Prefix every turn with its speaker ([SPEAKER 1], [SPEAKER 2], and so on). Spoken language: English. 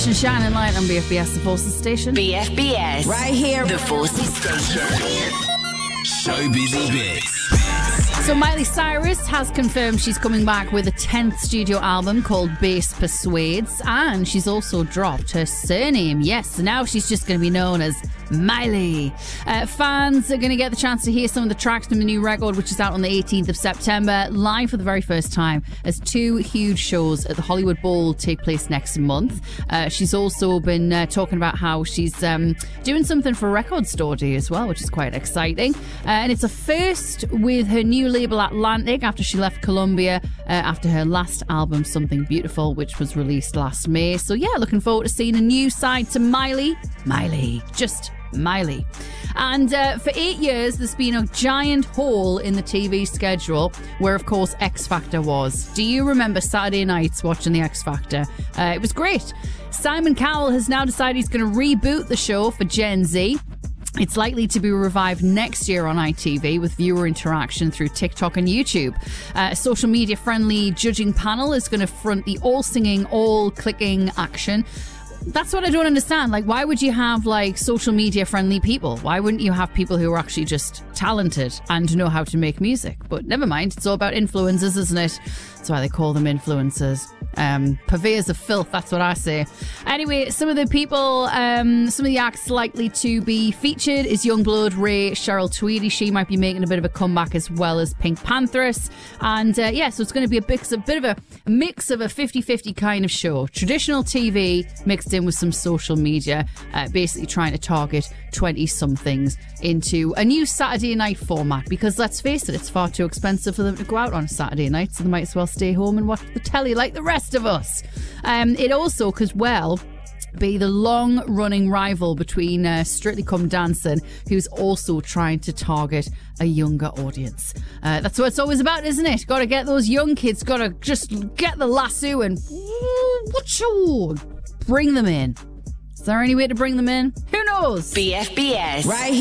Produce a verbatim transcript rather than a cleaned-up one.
[SPEAKER 1] Shining light on B F B S, the Forces Station.
[SPEAKER 2] B F B S.
[SPEAKER 3] Right here.
[SPEAKER 2] The Forces Station.
[SPEAKER 4] Showbiz Bits.
[SPEAKER 1] So Miley Cyrus has confirmed she's coming back with a tenth studio album called Bass Persuades, and she's also dropped her surname. Yes, so now she's just going to be known as Miley. Uh, fans are going to get the chance to hear some of the tracks from the new record, which is out on the eighteenth of September, live for the very first time, as two huge shows at the Hollywood Bowl take place next month. Uh, she's also been uh, talking about how she's um, doing something for Record Store Day as well, which is quite exciting. Uh, and it's a first with her new label Atlantic after she left Columbia uh, after her last album, Something Beautiful, which was released last May. So yeah, looking forward to seeing a new side to Miley. Miley. Just Miley. And uh, for eight years, there's been a giant hole in the T V schedule where, of course, X Factor was. Do you remember Saturday nights watching the X Factor? Uh, it was great. Simon Cowell has now decided he's going to reboot the show for Gen Z. It's likely to be revived next year on I T V with viewer interaction through TikTok and YouTube. Uh, a social media friendly judging panel is going to front the all singing, all clicking action. That's what I don't understand. Like, why would you have like social media friendly people? Why wouldn't you have people who are actually just talented and know how to make music? But never mind. It's all about influencers, isn't it? That's why they call them influencers. Um, purveyors of filth, that's what I say. Anyway, some of the people, um, some of the acts likely to be featured is Youngblood, Ray, Cheryl Tweedy. She might be making a bit of a comeback, as well as Pink Pantheress. And uh, yeah, so it's going to be a bit, a bit of a mix of a fifty-fifty kind of show. Traditional T V mixed in with some social media, uh, basically trying to target twenty-somethings into a new Saturday night format, because let's face it, it's far too expensive for them to go out on a Saturday night, so they might as well stay home and watch the telly like the rest of us. Um, it also could well be the long-running rival between uh, Strictly Come Dancing, who's also trying to target a younger audience. Uh, that's what it's always about, isn't it? Got to get those young kids, got to just get the lasso and bring them in. Is there any way to bring them in? Who knows?
[SPEAKER 2] B F B S.
[SPEAKER 3] Right here.